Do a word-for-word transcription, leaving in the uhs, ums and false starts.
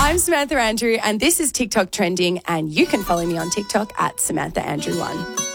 I'm Samantha Andrew, and this is TikTok Trending, and you can follow me on TikTok at Samantha Andrew one.